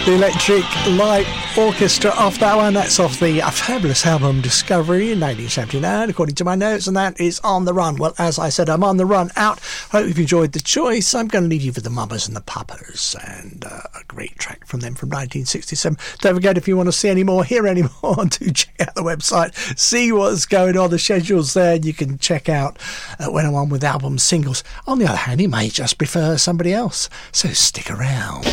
Electric Light Orchestra off that one. That's off the fabulous album Discovery in 1979, according to my notes, and that is On the Run. Well, as I said, I'm on the run out. Hope you've enjoyed the choice. I'm going to leave you with the Mamas and the Papas, and a great track from them from 1967. Don't forget, if you want to see any more, hear any more, do check out the website, see what's going on. The schedule's there. You can check out when I'm on with album singles. On the other hand, you may just prefer somebody else, so stick around.